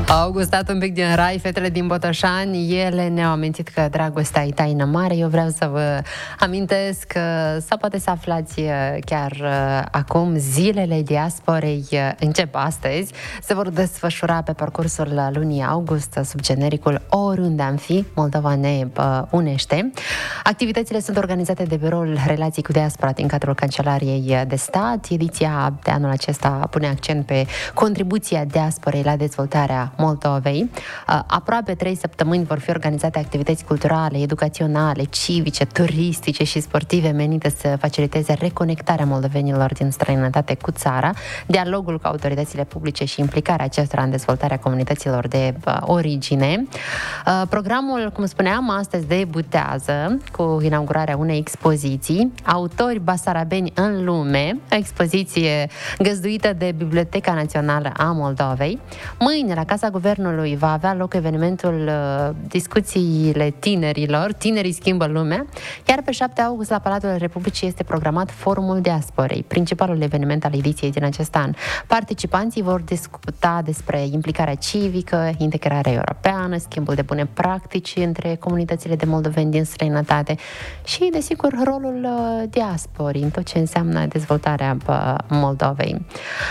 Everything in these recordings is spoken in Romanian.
Au gustat un pic din rai fetele din Botoșani. Ele ne-au amintit că dragostea e taină mare. Eu vreau să vă amintesc sau poate să aflați chiar acum, zilele diasporei încep astăzi. Se vor desfășura pe parcursul lunii august sub genericul Oriunde am fi, Moldova ne unește. Activitățile sunt organizate de Biroul Relații cu Diaspora din cadrul Cancelariei de Stat. Ediția de anul acesta pune accent pe contribuția diasporei la dezvoltarea Moldovei. Aproape 3 săptămâni vor fi organizate activități culturale, educaționale, civice, turistice și sportive menite să faciliteze reconectarea moldovenilor din străinătate cu țara, dialogul cu autoritățile publice și implicarea acestora în dezvoltarea comunităților de origine. Programul, cum spuneam, astăzi debutează cu inaugurarea unei expoziții, Autori basarabeni în lume, o expoziție găzduită de Biblioteca Națională a Moldovei. Mâine, la Casa Guvernului, va avea loc evenimentul Discuțiile tinerilor, Tinerii schimbă lumea, iar pe 7 august la Palatul Republicii este programat Forumul Diasporei, principalul eveniment al ediției din acest an. Participanții vor discuta despre implicarea civică, integrarea europeană, schimbul de bune practici între comunitățile de moldoveni din străinătate și, desigur, rolul diasporii în tot ce înseamnă dezvoltarea Moldovei.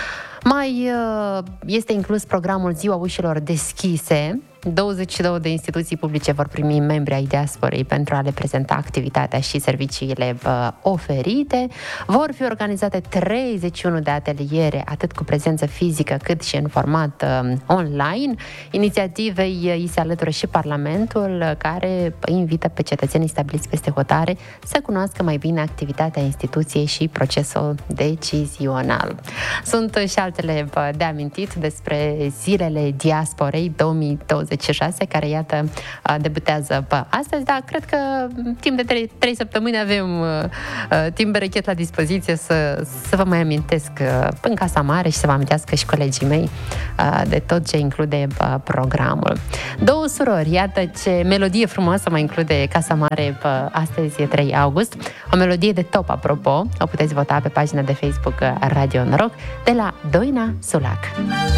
Mai este inclus programul Ziua Ușilor Deschise. 22 de instituții publice vor primi membri ai diasporei pentru a le prezenta activitatea și serviciile oferite. Vor fi organizate 31 de ateliere, atât cu prezență fizică cât și în format online. Inițiativei îi se alătură și Parlamentul, care invită pe cetățenii stabiliți peste hotare să cunoască mai bine activitatea instituției și procesul decizional. Sunt și altele de amintit despre zilele diasporei 2026, care, iată, debutează astăzi, dar cred că timp de 3 săptămâni avem timp berechet la dispoziție să vă mai amintesc în Casa Mare și să vă amintească și colegii mei de tot ce include programul. 2 surori, iată ce melodie frumoasă mai include Casa Mare astăzi, e 3 august. O melodie de top, apropo, o puteți vota pe pagina de Facebook Radio Noroc, de la Doina Sulac.